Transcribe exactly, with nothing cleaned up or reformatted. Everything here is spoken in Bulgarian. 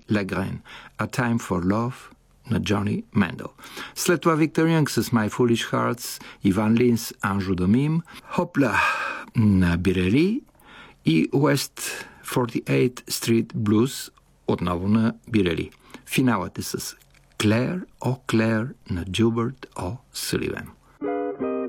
Lagren, A Time for Love на Джони Мендел. След това Виктор Янг с My Foolish Hearts, Иван Линс, Анжу Домим, Хопла на Бирери и West форти ейт Street Blues отново на Бирери. Финалът е с Клер О Клер на Джилбърт О Съливан.